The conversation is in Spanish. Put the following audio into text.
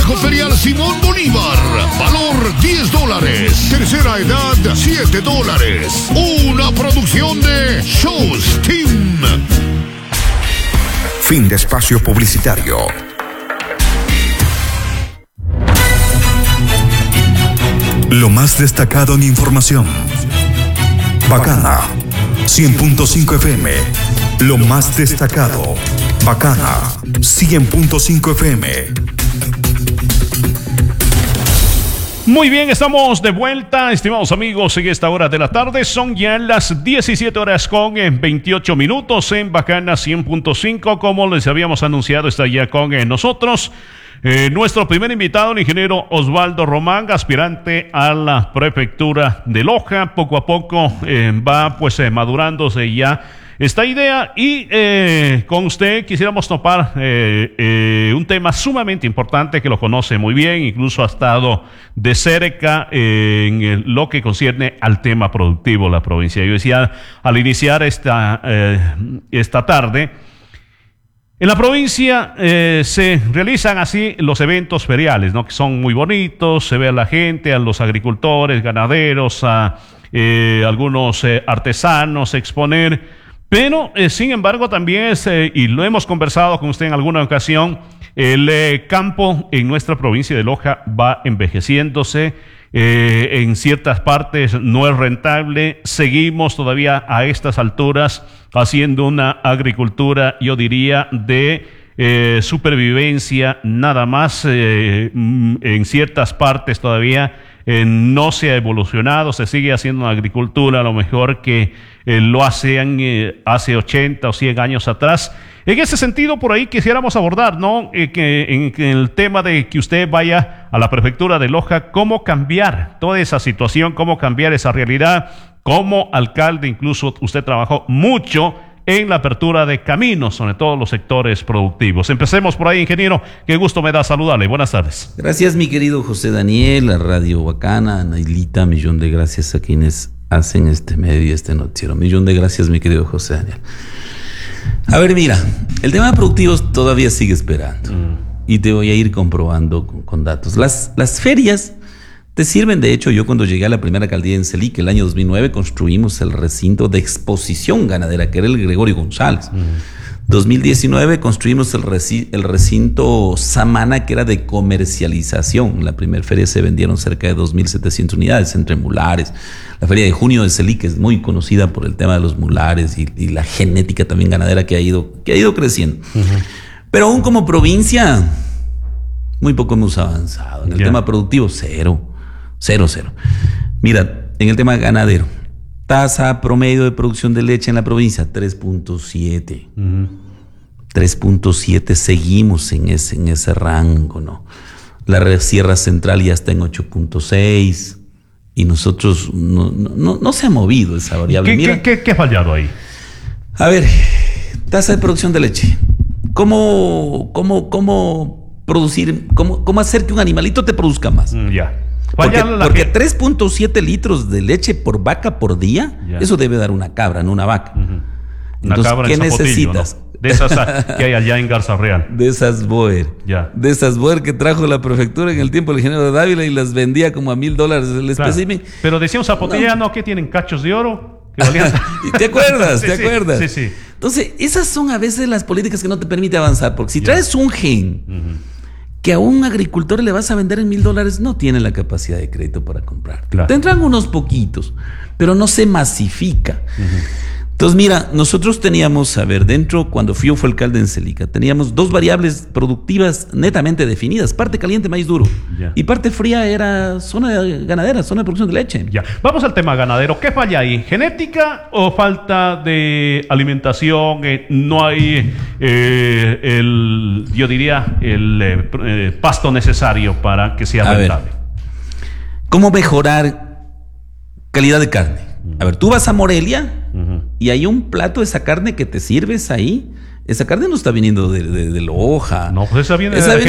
Consejo Ferial Simón Bolívar. Valor $10. Tercera edad $7. Una producción de Shows Team. Fin de espacio publicitario. Lo más destacado en información. Bacana 100.5 FM. Lo más destacado. Bacana 100.5 FM. Muy bien, estamos de vuelta, estimados amigos, en esta hora de la tarde. Son ya las 17 horas con 28 minutos en Bacana 100.5. Como les habíamos anunciado, está ya con nosotros nuestro primer invitado, el ingeniero Osvaldo Román, aspirante a la prefectura de Loja. Poco a poco va pues madurándose ya esta idea y con usted quisiéramos topar un tema sumamente importante que lo conoce muy bien, incluso ha estado de cerca en lo que concierne al tema productivo de la provincia. Yo decía al iniciar esta tarde, en la provincia se realizan así los eventos feriales, ¿no? Que son muy bonitos, se ve a la gente, a los agricultores, ganaderos, a algunos artesanos exponer. Pero, sin embargo, también y lo hemos conversado con usted en alguna ocasión, el campo en nuestra provincia de Loja va envejeciéndose, en ciertas partes no es rentable, seguimos todavía a estas alturas haciendo una agricultura, yo diría, de supervivencia nada más, en ciertas partes todavía no se ha evolucionado, se sigue haciendo una agricultura a lo mejor que lo hacían hace 80 o 100 años atrás. En ese sentido, por ahí quisiéramos abordar, ¿no? Que en el tema de que usted vaya a la prefectura de Loja, cómo cambiar toda esa situación, cómo cambiar esa realidad. Como alcalde, incluso usted trabajó mucho en la apertura de caminos, sobre todo los sectores productivos. Empecemos por ahí, ingeniero. Qué gusto me da saludarle. Buenas tardes. Gracias, mi querido José Daniel, a Radio Bacana, a Nailita, millón de gracias a quienes hacen este medio y este noticiero. Millón de gracias, mi querido José Daniel. A ver, mira, el tema de productivos todavía sigue esperando. Y te voy a ir comprobando con datos. Las ferias te sirven, de hecho. Yo cuando llegué a la primera alcaldía en Celique, el año 2009, construimos el recinto de exposición ganadera, que era el Gregorio González. 2019 construimos el recinto Samana, que era de comercialización. La primera feria se vendieron cerca de 2.700 unidades entre mulares. La feria de junio de Celique es muy conocida por el tema de los mulares y la genética también ganadera que ha ido creciendo. Pero aún como provincia, muy poco hemos avanzado. En el tema productivo, cero. Mira, en el tema ganadero, tasa promedio de producción de leche en la provincia, 3.7. 3.7, seguimos en ese rango, ¿no? La Sierra Central ya está en 8.6 y nosotros no se ha movido esa variable. ¿Qué ha fallado ahí? A ver, tasa de producción de leche. ¿Cómo producir, cómo hacer que un animalito te produzca más? Porque 3.7 litros de leche por vaca por día, eso debe dar una cabra, no una vaca. Entonces, cabra ¿qué necesitas? ¿No? De esas que hay allá en Garza Real. De esas Boer. De esas Boer que trajo la prefectura en el tiempo del ingeniero de Dávila y las vendía como a $1,000 el espécimen. Pero decía un zapotillano que tienen cachos de oro. ¿Te acuerdas? ¿Te acuerdas? Sí. Entonces, esas son a veces las políticas que no te permiten avanzar. Porque si traes un gen que a un agricultor le vas a vender en $1,000, no tiene la capacidad de crédito para comprar. Tendrán unos poquitos, pero no se masifica. Entonces, mira, nosotros teníamos, dentro, cuando yo fui alcalde en Celica, teníamos dos variables productivas netamente definidas. Parte caliente, maíz duro. Y parte fría era zona ganadera, zona de producción de leche. Vamos al tema ganadero. ¿Qué falla ahí? ¿Genética o falta de alimentación? No hay yo diría, el pasto necesario para que sea rentable. ¿Cómo mejorar calidad de carne? A ver, tú vas a Morelia y hay un plato de esa carne que te sirves ahí. Esa carne no está viniendo de Loja. No, pues esa viene